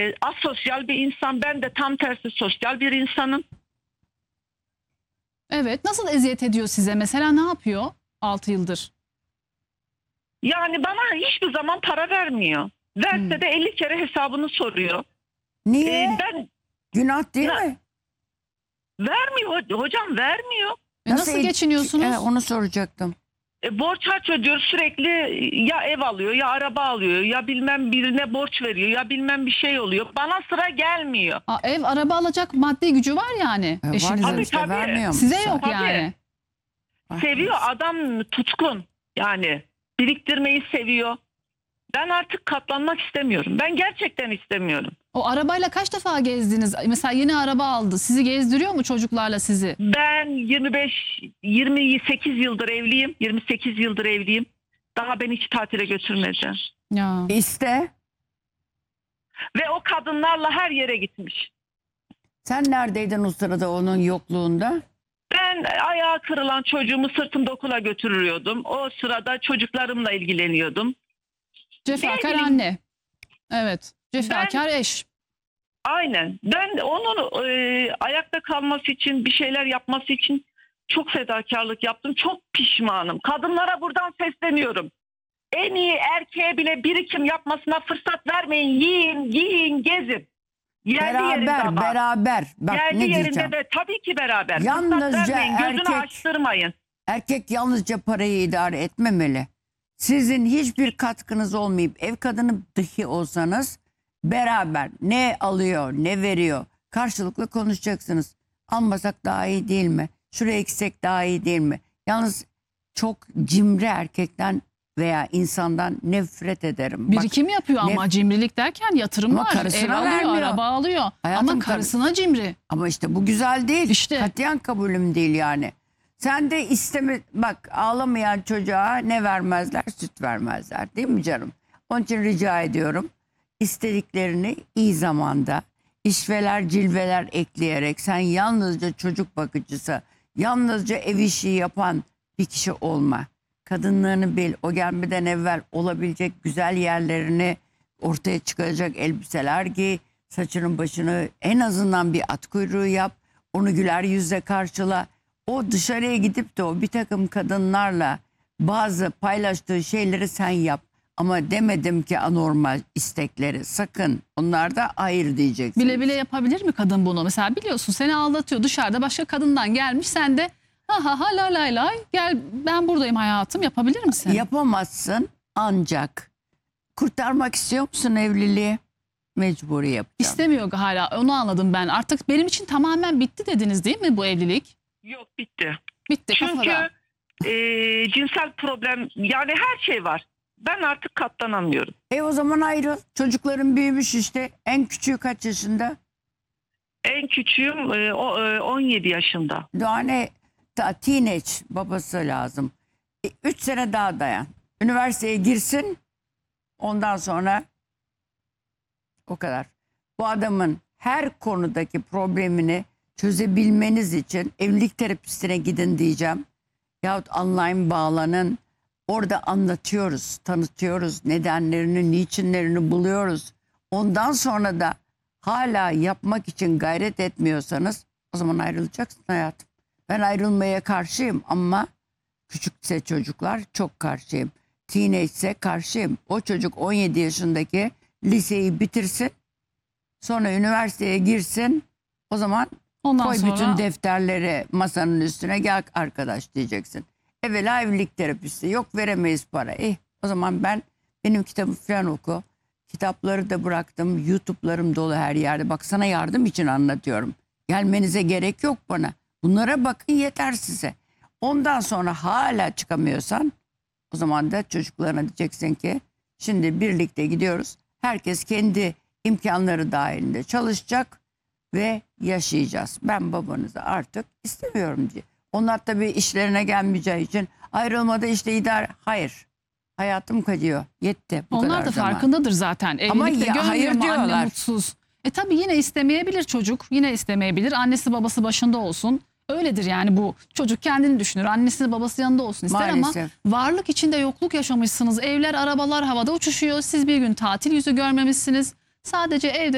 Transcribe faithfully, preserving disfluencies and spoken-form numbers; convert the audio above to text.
asosyal bir insan. Ben de tam tersi sosyal bir insanım. Evet. Nasıl eziyet ediyor size? Mesela ne yapıyor altı yıldır? Yani bana hiçbir zaman para vermiyor. Verse Hmm. de elli kere hesabını soruyor. Niye? Ee, ben Günah değil Ya- mi? vermiyor hocam, vermiyor. E nasıl el- geçiniyorsunuz? Evet, onu soracaktım. E, borç harç ödüyor sürekli, ya ev alıyor ya araba alıyor ya bilmem birine borç veriyor ya bilmem bir şey oluyor. Bana sıra gelmiyor. Aa, ev, araba alacak maddi gücü var yani E, var eşinizin. Tabii, işte, tabii. vermiyor mu Size sen? yok Tabii. yani. Ah, Seviyor adam, tutkun yani, biriktirmeyi seviyor. Ben artık katlanmak istemiyorum. Ben gerçekten istemiyorum. O arabayla kaç defa gezdiniz? Mesela yeni araba aldı. Sizi gezdiriyor mu çocuklarla sizi? Ben yirmi beş yirmi sekiz yıldır evliyim. yirmi sekiz yıldır evliyim. Daha beni hiç tatile götürmedi. Ya. İste. Ve o kadınlarla her yere gitmiş. Sen neredeydin o sırada onun yokluğunda? Ben ayağı kırılan çocuğumu sırtımda okula götürüyordum. O sırada çocuklarımla ilgileniyordum. Cefakar Ne anne. Evet. Cefakar eş. Aynen. Ben onun e, ayakta kalması için, bir şeyler yapması için çok fedakarlık yaptım. Çok pişmanım. Kadınlara buradan sesleniyorum. En iyi erkeğe bile birikim yapmasına fırsat vermeyin. Yiyin, giyin, gezin. Yerli yerinde Beraber, ama. beraber. Bak Yerli ne yerinde diyeceğim. de tabii ki beraber. Yalnızca fırsat vermeyin. Gözünü erkek- açtırmayın. Erkek yalnızca parayı idare etmemeli. Sizin hiçbir katkınız olmayıp ev kadını dahi olsanız beraber ne alıyor ne veriyor karşılıklı konuşacaksınız. Almasak daha iyi değil mi? Şuraya eksik daha iyi değil mi? Yalnız çok cimri erkekten veya insandan nefret ederim. Bak, Birikim yapıyor ama ne- cimrilik derken yatırım Ama var. karısına Ev alıyor, vermiyor. araba alıyor. Hayatım, ama kar- karısına cimri. ama işte bu güzel değil. İşte. Katiyen kabulüm değil yani. Sen de isteme, bak ağlamayan çocuğa ne vermezler? Süt vermezler, değil mi canım? Onun için rica ediyorum. İstediklerini iyi zamanda işveler cilveler ekleyerek, sen yalnızca çocuk bakıcısı, yalnızca ev işi yapan bir kişi olma. Kadınlığını bil. O gelmeden evvel olabilecek güzel yerlerini, ortaya çıkacak elbiseler giy. Saçının başını en azından bir at kuyruğu yap. Onu güler yüzle karşıla. O dışarıya gidip de o bir takım kadınlarla bazı paylaştığı şeyleri sen yap. Ama demedim ki anormal istekleri. Sakın onlarda hayır diyeceksin. Bile bile yapabilir mi kadın bunu? Mesela biliyorsun seni aldatıyor, dışarıda başka kadından gelmiş, sen de ha ha ha lay lay lay gel ben buradayım hayatım, yapabilir misin? Yapamazsın, ancak kurtarmak istiyor musun evliliği? Mecburi yapacaksın. İstemiyor hala, onu anladım ben. Artık benim için tamamen bitti dediniz değil mi bu evlilik? Yok, bitti. Bitti Çünkü kafada. e, cinsel problem, yani her şey var. Ben artık katlanamıyorum. E o zaman ayrıl. Çocukların büyümüş işte. En küçüğü kaç yaşında? En küçüğüm e, o, e, on yedi yaşında. Daha ne? Ta, teenage babası lazım. E, üç sene daha dayan. Üniversiteye girsin. Ondan sonra o kadar. Bu adamın her konudaki problemini çözebilmeniz için evlilik terapistine gidin diyeceğim. Yahut online bağlanın. Orada anlatıyoruz, tanıtıyoruz, nedenlerini, niçinlerini buluyoruz. Ondan sonra da hala yapmak için gayret etmiyorsanız o zaman ayrılacaksın hayatım. Ben ayrılmaya karşıyım ama küçükse çocuklar çok karşıyım. Teenage ise karşıyım. O çocuk on yedi yaşındaki liseyi bitirsin. Sonra üniversiteye girsin. O zaman Ondan koy sonra bütün defterleri masanın üstüne, gel arkadaş diyeceksin. Evvela evlilik terapisti. Yok, veremeyiz para. Eh, o zaman ben benim kitabı falan oku. Kitapları da bıraktım. YouTube'larım dolu her yerde. Bak, sana yardım için anlatıyorum. Gelmenize gerek yok bana. Bunlara bakın, yeter size. Ondan sonra hala çıkamıyorsan o zaman da çocuklarına diyeceksin ki şimdi birlikte gidiyoruz. Herkes kendi imkanları dahilinde çalışacak ve yaşayacağız. Ben babanızı artık istemiyorum diye. Onlar tabii işlerine gelmeyeceği için ayrılmada işte idare. Hayır. Hayatım kaçıyor. Yetti. Bu onlar kadar da zaman. farkındadır zaten. Ama Evlilikte ya, hayır görmüyor mu anne diyorlar. mutsuz? E tabii yine istemeyebilir çocuk. Yine istemeyebilir. Annesi babası başında olsun. Öyledir yani bu. Çocuk kendini düşünür. Annesi babası yanında olsun ister Maalesef. ama varlık içinde yokluk yaşamışsınız. Evler, arabalar havada uçuşuyor. Siz bir gün tatil yüzü görmemişsiniz. Sadece evde